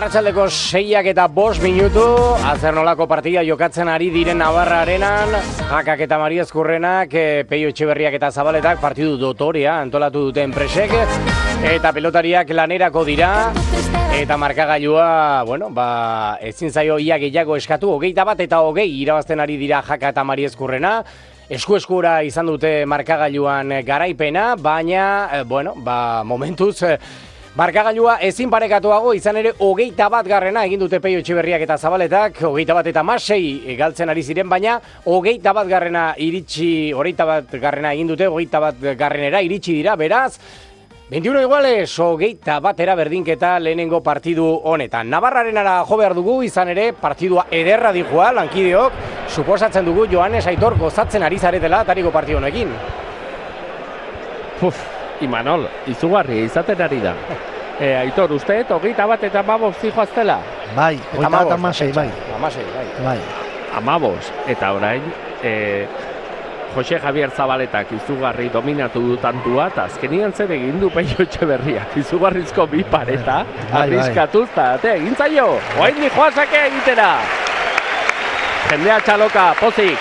Arratsaldeko 6:05, azernolako partida jokatzen ari diren Navarra Arenan, Jakak eta Mari Ezkurrenak, Peio Etxeberriak eta Zabaletak partidu dotorea antolatu dute enpresek, eta pelotariak lanerako dira, eta markagailua, ezin zaio ia gehiago eskatu, 21 eta 20 irabazten ari dira Jaka eta Mari Ezkurrena, esku-eskura izan dute markagailuan garaipena, baina, momentuz, markagailua ezin parekatuago, izan ere 21 egin dute Peio Etxeberriak eta Zabaletak, 21 eta 6 galtzen ari ziren, baina 21 egin dute, 21 iritsi dira, beraz, 21 iguales, 21 berdinketa lehenengo partidu honetan. Navarrarenara jo behar dugu, izan ere, partidua ederra dijoa, lankideok, suposatzen dugu Joanes Aitor gozatzen ari zaretela atariko partidu honekin. Imanol, izugarri izaten ari da. Aitor, uste, 21 eta 15 zijoaztela? Bai, 21 bai. 15, eta orain, Jose Javier Zabaletak izugarri dominatu du tantua, eta azkenian zer egin du Peio Etxeberriak, izugarrizko bi pareta, arriskatuz, eta egin zaio, oain di joazake egitera. Jendea txaloka, pozik.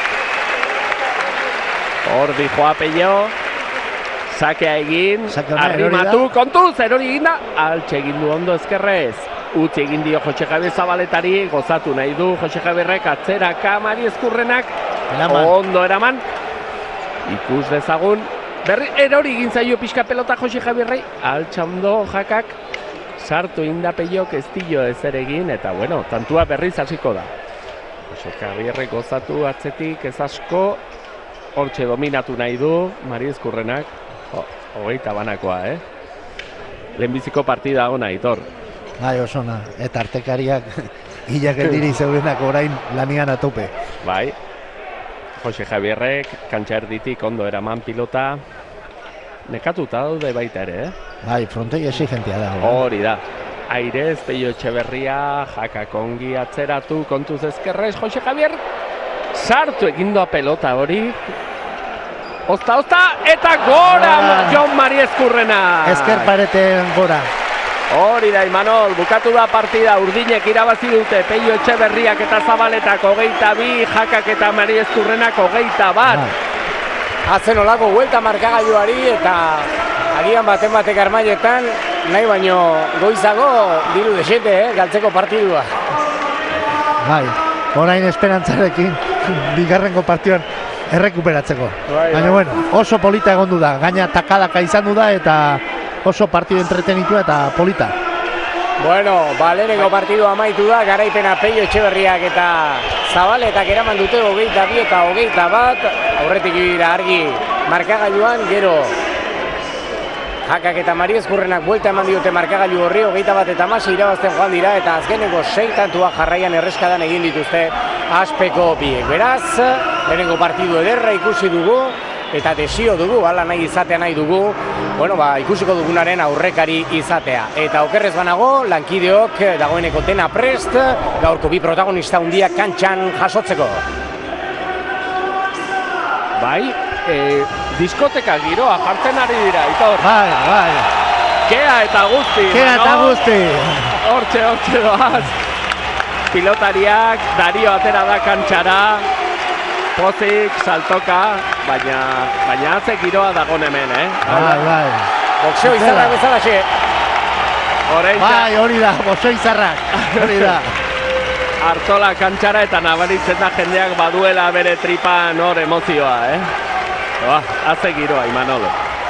Hor di joa Peio. Sakea egin, arrimatu, kontuz, erori egin da, altxe egin du ondo ezkerrez. Utzi egin dio Jose Javier Zabaletari, gozatu nahi du Jose Javierrek atzeraka Mari Ezkurrenak, ondo eraman. Ikus dezagun, erori egin zaio pixka pelota Jose Javierrei, altxa ondo Jakak, sartu inda Peiok ez dio ezer egin, eta tantua berriz hasiko da. Jose Javierrek gozatu atzetik ez asko, hortxe dominatu nahi du Mari Ezkurrenak. 20 banakoa, lehenbiziko partida ona, Aitor. Bai, osona, eta artekariak hilak eldiri zeudenak orain lanian atope. Bai, Jose Javierrek, kantxa erditik ondo eraman pilota, nekatuta daude baita ere, Bai, frontei exigentia da. Hori da. Airez, Peio Etxeberria, Jakak ongi atzeratu, kontuz ezkerrez, Jose Javier, sartu egindoa pelota hori, Osta, eta gora Jon Mari Ezkurrena! Ezker pareten gora. Hori da, Imanol, bukatu da partida, urdinek irabazi dute, Peio Etxeberriak eta Zabaletak 22, Jakak eta Mari Ezkurrenak 21. Hazen olako huelta markagailuari eta agian batek armailetan, nahi baino goizago diru desete, galtzeko partidua. Bai, orain esperantzarekin, bigarrengo partioan errekuperatzeko. Baina oso polita egondu da, gaina takadaka izan du da eta oso partidu entretenitua eta polita. Lehenengo partidua amaitu da, garaipena Peio Etxeberriak eta Zabaletak eraman dute 22 eta 21, aurretik dira argi markagailuan, gero Jakak eta Mari Ezkurrenak buelta eman diote markagailu horri, 21 eta 6 irabazten joan dira, eta azkeneko 6 tantua jarraian erreskadan egin dituzte aspeko biek. Beraz, lehenengo partidu ederra ikusi dugu, eta desio dugu, hala nahi dugu, ikusiko dugunaren aurrekari izatea. Eta okerrez banago, lankideok dagoeneko dena prest, gaurko bi protagonista handiak kantxan jasotzeko. Bai, diskoteka giroa jartzen ari dira, Aitor. Bai. Kea eta guzti. Hortxe doaz. Pilotariak, Dario atera da kantxara, pozik, saltoka, baina atze giroa dagon hemen, Bai. Boxeo izarrak bezalaxe. Bai, hori da, boxeo izarrak, hori da. Artola kantxara eta nabaritzen da jendeak baduela bere tripan hor emozioa, Atze giroa, Imanol.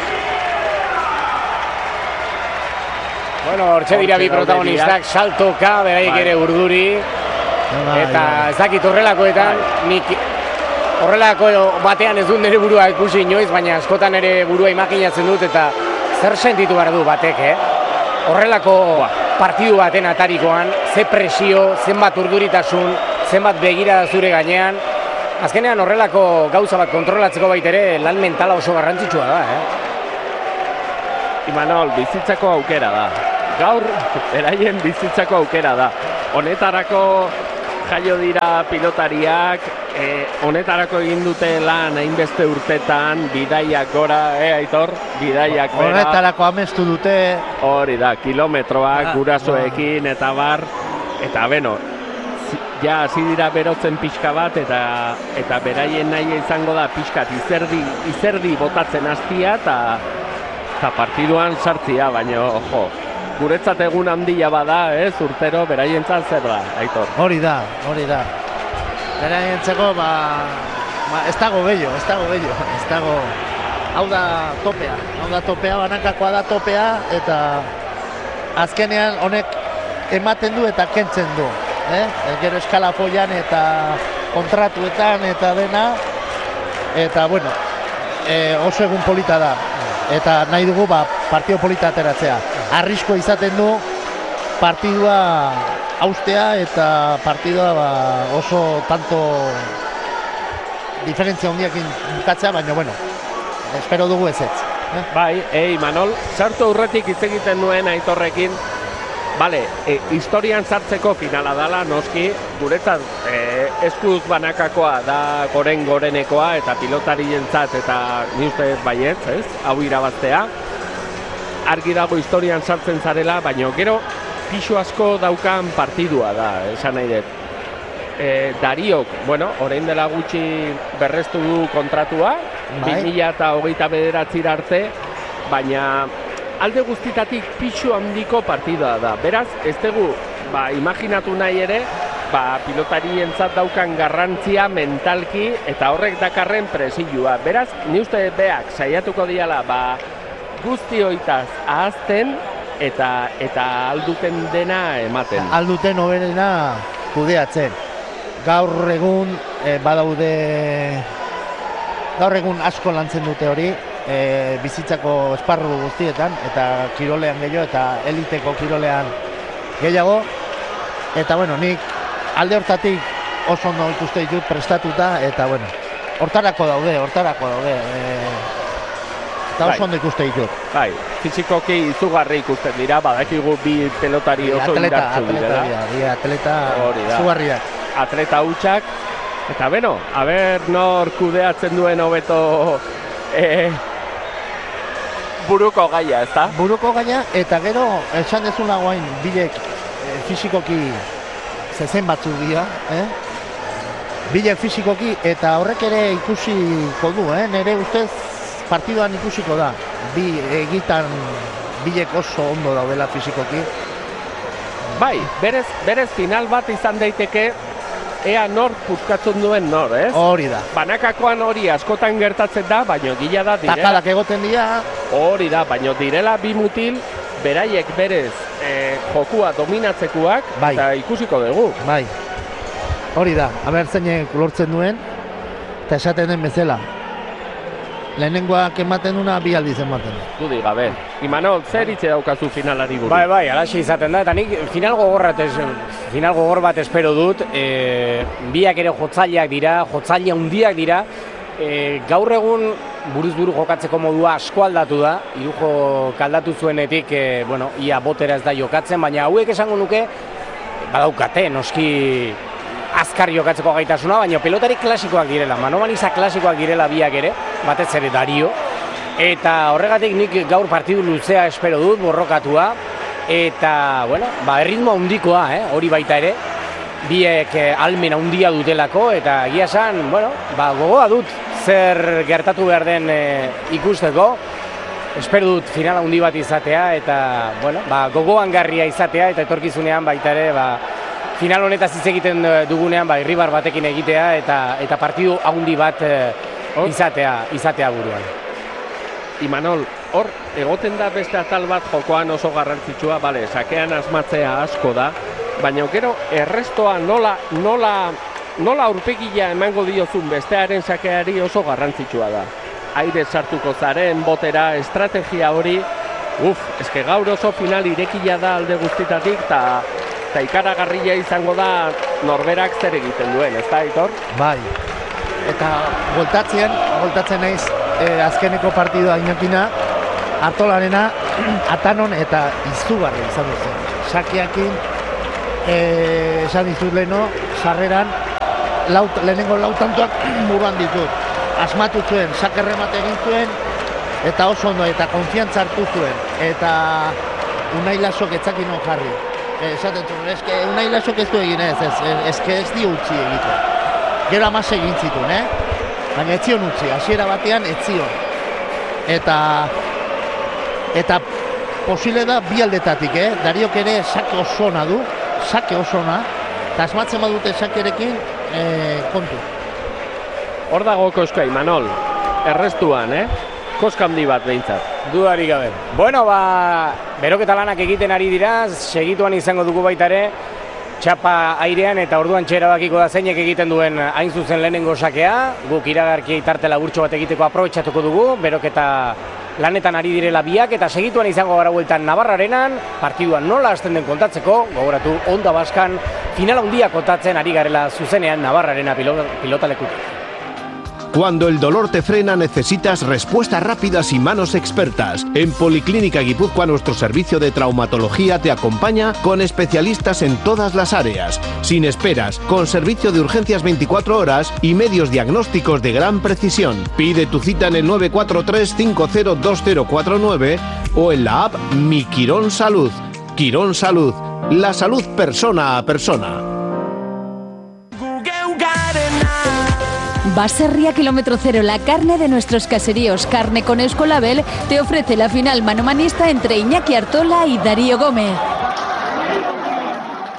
Hortxe dira bi protagonistak, saltoka, beraiek ere urduri, eta ez dakit horrelakoetan, nik horrelako batean ez dut nire burua ikusi inoiz, baina askotan ere burua imaginatzen dut, eta zer sentitu behar du batek, Horrelako partidu baten atarikoan, ze presio, zenbat urduritasun, zenbat begirada zure gainean, azkenean horrelako gauza bat kontrolatzeko baitere lan mentala oso garrantzitsua da, Imanol, bizitzako aukera da. Gaur, eraien bizitzako aukera da. Honetarako jaio dira pilotariak, honetarako egin dute lan hainbeste urtetan, bidaiak gora, Aitor, bidaiak bera. Horretarako amestu dute. Hori da, kilometroak, gurasoekin eta bar, eta beno, ja hasi dira berotzen pixka bat, eta beraien nahi izango da pixkat izerdi botatzen hastia, eta partiduan sartzia, baina, guretzat egun handia bada, urtero, beraientzat zer da, Aitor? Hori da. Beraientzako, ez dago bello, hau da topea, banakakoa da topea, eta azkenean honek ematen du eta kentzen du. Gero eskalafoian eta kontratuetan eta dena, eta bueno, oso egun polita da. Eta nahi dugu partido polita ateratzea. Arrisko izaten du partidua haustea eta partidua oso tanto diferentzia handiakin bukatzea, baina bueno, espero dugu ezetz. Bai, Manol, sartu aurretik hitz egiten nuen Aitorrekin, historian sartzeko finala dala, noski, guretzat eskuz banakakoa da gorenekoa eta pilotarientzat eta ni uste baietz, hau irabaztea. Argi dago historian sartzen zarela, baina gero pisu asko daukan partidua da, esan nahi dut. Dariok, orain dela gutxi berrestu du kontratua, 2029 arte, baina alde guztitatik pisu handiko partida da. Beraz, ez dugu, imaginatu nahi ere, pilotarientzat daukan garrantzia mentalki eta horrek dakarren presioa. Beraz, ni uste beak saiatuko diala, guzti hoitaz ahazten eta alduten dena ematen. Alduten hoberena kudeatzen. Gaur egun asko lantzen dute hori, bizitzako esparru guztietan, eta kirolean gehiago, eta eliteko kirolean gehiago. Eta nik alde hortatik oso ondo ikuste ditut prestatuta, eta hortarako daude. Eta oso ondo ikuste ditut. Bai, fizikoki izugarri ikusten dira, badakigu bi pelotari oso indartzu dira. Atleta izugarriak. Atleta hutsak, eta aber nor kudeatzen duen hobeto buruko gaia, ez da? Buruko gaia, eta gero, esan dezuna guain, bilek fizikoki zezen batzuk dira, bilek fizikoki, eta horrek ere ikusiko du, nire ustez partiduan ikusiko da, bilek oso ondo daudela fizikoki. Bai, berez final bat izan daiteke, ea nor puskatzen duen nor, ez? Hori da. Banakakoan hori askotan gertatzen da, baina gila da direla. Takalak egoten dira. Hori da, baina direla bi mutil, beraiek berez jokua dominatzekoak, eta ikusiko dugu. Bai, hori da, aber zeinek lortzen duen, eta esaten den bezala. Lehenengoak ematen duna, bi aldiz ematen. Dudi gabe. Imanol, zer itxe daukazu finalari buru? Bai, alaxe izaten da, eta nik final gogor bat espero dut, biak ere jotzaileak dira, jotzaile handiak dira, gaur egun buruz buru jokatzeko modua asko aldatu da, hirujo kaldatu zuenetik, ia botera ez da jokatzen, baina hauek esango nuke, badaukate, noski azkar jokatzeko gaitasuna, baina pelotari klasikoak direla, manobaniza klasikoak direla biak ere, batez ere Dario, eta horregatik nik gaur partidu luzea espero dut, borrokatua, eta, erritmo handikoa, hori baita ere, biek almen handia dutelako, eta egia esan, gogoa dut zer gertatu behar den ikusteko, espero dut final handi bat izatea, eta, gogoan garria izatea, eta etorkizunean baita ere, final honetaz hitz egiten dugunean irribar batekin egitea eta partidu handi bat izatea buruan. Imanol, hor egoten da beste atal bat jokoan oso garrantzitsua, sakean asmatzea asko da, baina gero errestoa nola aurpegia emango diozun bestearen sakeari oso garrantzitsua da. Aire sartuko zaren, botera, estrategia hori, eske gaur oso final irekia da alde guztitatik, eta ikaragarria izango da norberak zer egiten duen, ez da, Aitor? Bai, eta voltatzen naiz azkeneko partidua Iñakina, Artolarena, Atanon eta izugarri izan duzen. Sakeakin esan dizut leheno, sarreran, lehenengo lautantuak buruan ditut. Asmatu zuen, sakerremate egin zuen, eta oso ondo, eta konfiantza hartu zuen. Eta Unai Lasok etzakin non jarri. Esaten zuen, eske Unai Lasok ez du egin eske ez di utzi egiten. Gero amaz egin zituen, baina ez zion utzi, hasiera batean ez zion. Eta posible da bi aldetatik, Dariok ere sake osona du, sake osona, eta asmatzen badute sakerekin, kontu. Hor dago koska, Imanol, errestuan, koska handi bat behintzat. Dudari gabe. Bueno, beroketa lanak egiten ari dira, segituan izango dugu baita ere, txapa airean eta orduan txerabakiko da zeinek egiten duen hain zuzen lehenengo sakea. Guk iragarki tarte laburtxo bat egiteko aprobetxatuko dugu, beroketa lanetan ari direla biak eta segituan izango gara bueltan Navarrarenan, partiduan nola hasten den kontatzeko, gogoratu Onda Baskan final handia kontatzen ari garela zuzenean Navarrarena pilotalekutik. Cuando el dolor te frena, necesitas respuestas rápidas y manos expertas. En Policlínica Guipúzcoa, nuestro servicio de traumatología te acompaña con especialistas en todas las áreas, sin esperas, con servicio de urgencias 24 horas y medios diagnósticos de gran precisión. Pide tu cita en el 943-502049 o en la app Mi Quirón Salud. Quirón Salud, la salud persona a persona. Baserria Kilómetro Cero, la carne de nuestros caseríos. Carne con Euskolabel te ofrece la final manomanista entre Iñaki Artola y Darío Gómez.